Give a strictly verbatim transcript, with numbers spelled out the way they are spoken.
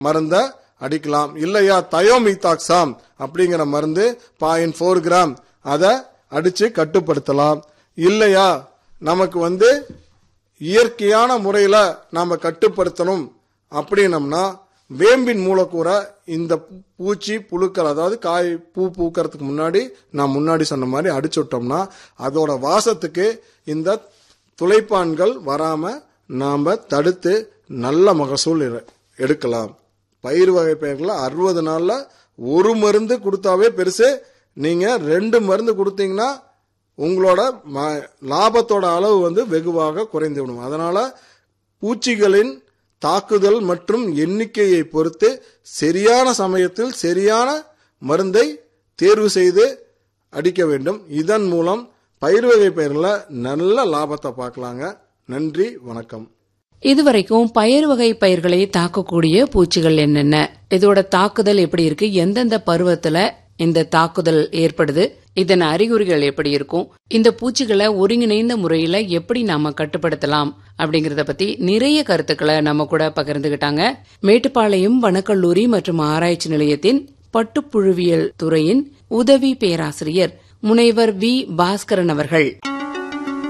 மருந்த அடிக்கலாம். இல்லையா தயோமித்தாக்சாம் அப்படிங்கிற மருந்து பாயிண்ட் போர் கிராம் அதை அடிச்சு கட்டுப்படுத்தலாம். இல்லையா நமக்கு வந்து இயற்கையான முறையில நாம கட்டுப்படுத்தணும் அப்படின்னம்னா வேம்பின் மூலக்கூறை இந்த பூச்சி புழுக்கள் அதாவது காய் பூ பூக்கிறதுக்கு முன்னாடி நான் முன்னாடி சொன்ன மாதிரி அடிச்சுட்டோம்னா அதோட வாசத்துக்கு இந்த துளைப்பான்கள் வராம நாம தடுத்து நல்ல மகசூல் எடுக்கலாம். பயிர் வகை பயிர்ல அறுபது நாள்ல ஒரு மருந்து கொடுத்தாவே பெருசு. நீங்க ரெண்டு மருந்து கொடுத்தீங்கன்னா உங்களோட லாபத்தோட அளவு வந்து வெகுவாக குறைந்து விடும். அதனால பூச்சிகளின் தாக்குதல் மற்றும் எண்ணிக்கையை பொறுத்து சரியான சமயத்தில் சரியான மருந்தை தேர்வு செய்து அடிக்க வேண்டும். இதன் மூலம் பயிர் வகை பயிர்ல நல்ல லாபத்தை பார்க்கலாங்க. நன்றி, வணக்கம். இதுவரைக்கும் பயிர் வகை பயிர்களை தாக்கக்கூடிய பூச்சிகள் என்னென்ன, இதோட தாக்குதல் எப்படி இருக்கு, எந்தெந்த பருவத்துல இந்த தாக்குதல் ஏற்படுது, இதன் அறிகுறிகள் எப்படி இருக்கும், இந்த பூச்சிகளை ஒருங்கிணைந்த முறையில எப்படி நாம கட்டுப்படுத்தலாம் அப்படிங்கறத பத்தி நிறைய கருத்துக்களை நம்ம கூட பகிர்ந்துகிட்டாங்க. மேட்டுப்பாளையம் வனக்கல்லூரி மற்றும் ஆராய்ச்சி நிலையத்தின் பட்டுப்புழுவியல் துறையின் உதவி பேராசிரியர் முனைவர் வி பாஸ்கரன் அவர்கள்.